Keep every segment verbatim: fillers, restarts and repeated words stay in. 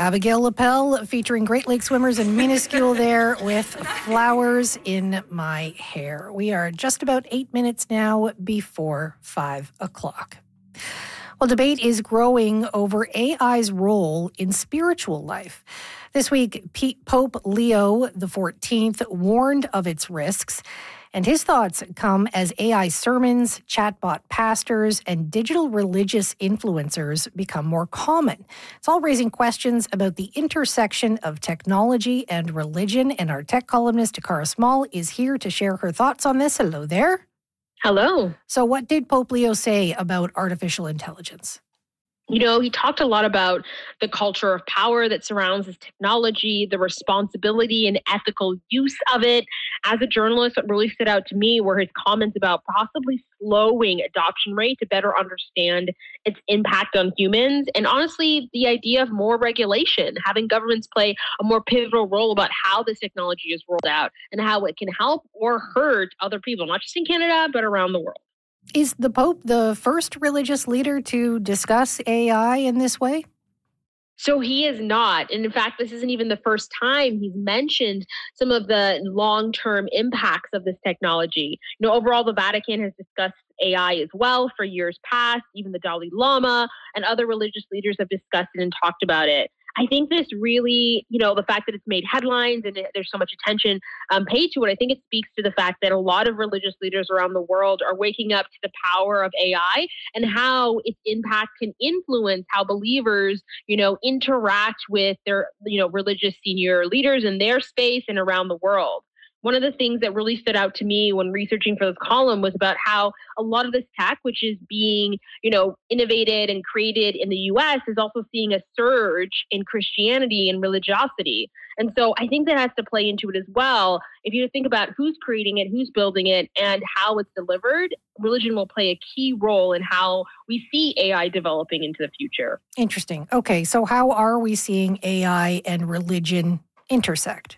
Abigail Lapel featuring Great Lake swimmers and minuscule there with flowers in my hair. We are just about eight minutes now before five o'clock. Well, debate is growing over A I's role in spiritual life. This week, P- Pope Leo the fourteenth warned of its risks, and his thoughts come as A I sermons, chatbot pastors, and digital religious influencers become more common. It's all raising questions about the intersection of technology and religion, and our tech columnist, Takara Small, is here to share her thoughts on this. Hello there. Hello. So what did Pope Leo say about artificial intelligence? You know, he talked a lot about the culture of power that surrounds this technology, the responsibility and ethical use of it. As a journalist, what really stood out to me were his comments about possibly slowing adoption rate to better understand its impact on humans. And honestly, the idea of more regulation, having governments play a more pivotal role about how this technology is rolled out and how it can help or hurt other people, not just in Canada, but around the world. Is the Pope the first religious leader to discuss A I in this way? So he is not. And in fact, this isn't even the first time he's mentioned some of the long-term impacts of this technology. You know, overall, the Vatican has discussed A I as well for years past. Even the Dalai Lama and other religious leaders have discussed it and talked about it. I think this really, you know, the fact that it's made headlines and it, there's so much attention um, paid to it, I think it speaks to the fact that a lot of religious leaders around the world are waking up to the power of A I and how its impact can influence how believers, you know, interact with their, you know, religious senior leaders in their space and around the world. One of the things that really stood out to me when researching for this column was about how a lot of this tech, which is being, you know, innovated and created in the U S, is also seeing a surge in Christianity and religiosity. And so I think that has to play into it as well. If you think about who's creating it, who's building it, and how it's delivered, religion will play a key role in how we see A I developing into the future. Interesting. Okay, so how are we seeing A I and religion intersect?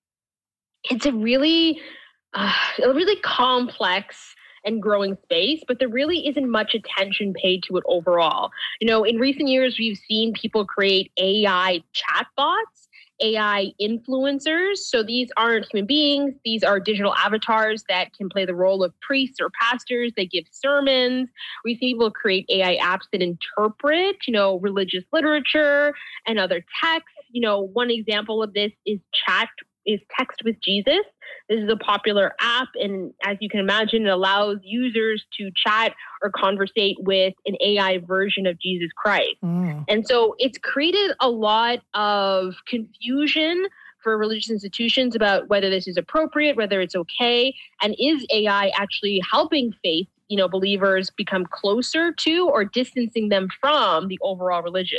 It's a really, uh, a really complex and growing space, but there really isn't much attention paid to it overall. You know, in recent years, we've seen people create A I chatbots, A I influencers. So these aren't human beings. These are digital avatars that can play the role of priests or pastors. They give sermons. We see people create A I apps that interpret, you know, religious literature and other texts. You know, one example of this is chat is Text with Jesus. This is a popular app, and as you can imagine, it allows users to chat or conversate with an A I version of Jesus Christ. Mm. And so it's created a lot of confusion for religious institutions about whether this is appropriate, whether it's okay, and is A I actually helping faith, you know, believers become closer to or distancing them from the overall religion.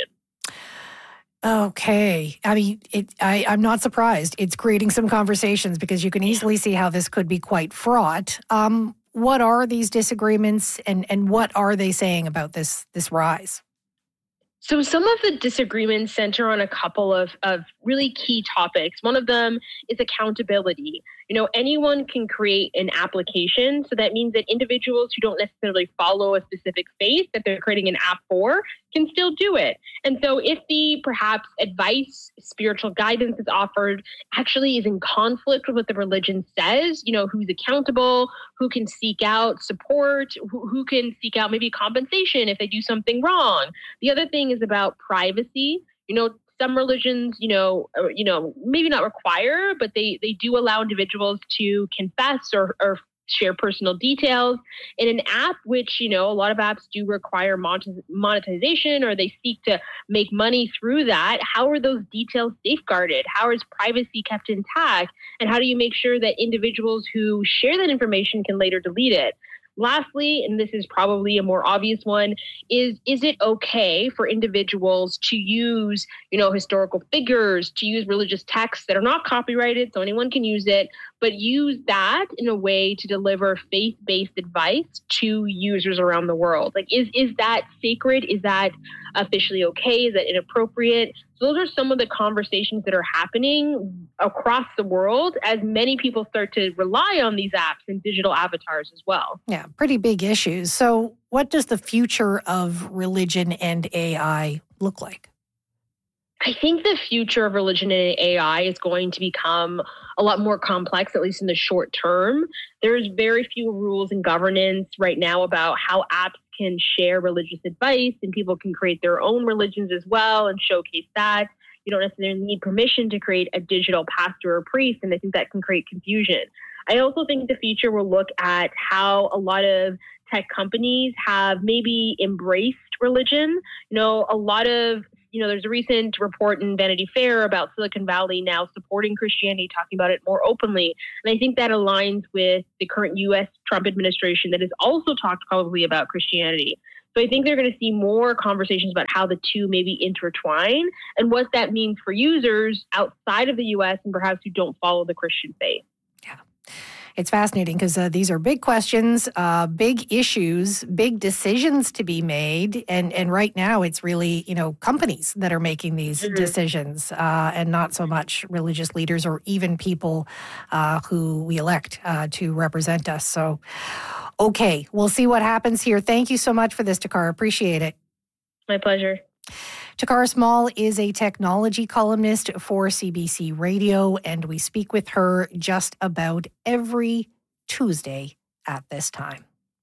Okay. I mean, it, I, I'm not surprised. It's creating some conversations because you can easily see how this could be quite fraught. Um, what are these disagreements and, and what are they saying about this, this rise? So some of the disagreements center on a couple of, of really key topics. One of them is accountability. You know, anyone can create an application. So that means that individuals who don't necessarily follow a specific faith that they're creating an app for can still do it. And so if the perhaps advice, spiritual guidance is offered actually is in conflict with what the religion says, you know, who's accountable, who can seek out support, who, who can seek out maybe compensation if they do something wrong. The other thing is about privacy. You know, some religions, you know, or, you know, maybe not require, but they, they do allow individuals to confess or, or share personal details in an app, which, you know, a lot of apps do require monetization or they seek to make money through that. How are those details safeguarded? How is privacy kept intact? And how do you make sure that individuals who share that information can later delete it? Lastly, and this is probably a more obvious one, is is it okay for individuals to use, you know, historical figures, to use religious texts that are not copyrighted, so anyone can use it, but use that in a way to deliver faith-based advice to users around the world? Like, is is that sacred? Is that officially okay? Is that inappropriate? So those are some of the conversations that are happening across the world as many people start to rely on these apps and digital avatars as well. Yeah, pretty big issues. So what does the future of religion and A I look like? I think the future of religion and A I is going to become a lot more complex, at least in the short term. There's very few rules and governance right now about how apps can share religious advice, and people can create their own religions as well and showcase that. You don't necessarily need permission to create a digital pastor or priest, and I think that can create confusion. I also think the future will look at how a lot of tech companies have maybe embraced religion. You know, a lot of You know, there's a recent report in Vanity Fair about Silicon Valley now supporting Christianity, talking about it more openly. And I think that aligns with the current U S Trump administration that has also talked probably about Christianity. So I think they're going to see more conversations about how the two maybe intertwine and what that means for users outside of the U S and perhaps who don't follow the Christian faith. Yeah. It's fascinating because uh, these are big questions, uh, big issues, big decisions to be made. And, and right now it's really, you know, companies that are making these mm-hmm. decisions uh, and not so much religious leaders or even people uh, who we elect uh, to represent us. So, okay, we'll see what happens here. Thank you so much for this, Takara. Appreciate it. My pleasure. Takara Small is a technology columnist for C B C Radio, and we speak with her just about every Tuesday at this time.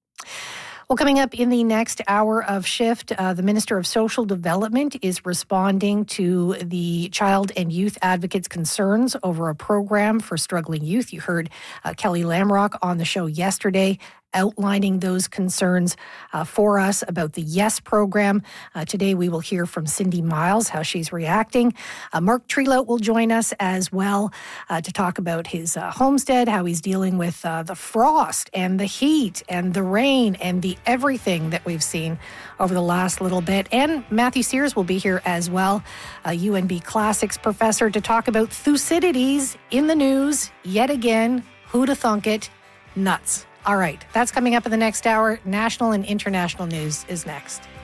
Well, coming up in the next hour of Shift, uh, the Minister of Social Development is responding to the Child and Youth Advocates' concerns over a program for struggling youth. You heard uh, Kelly Lamrock on the show yesterday outlining those concerns uh, for us about the YES program. Uh, today we will hear from Cindy Miles, how she's reacting. Uh, Mark Trelout will join us as well uh, to talk about his uh, homestead, how he's dealing with uh, the frost and the heat and the rain and the everything that we've seen over the last little bit. And Matthew Sears will be here as well, a U N B Classics professor, to talk about Thucydides in the news yet again. Who'da thunk it? Nuts. All right, that's coming up in the next hour. National and international news is next.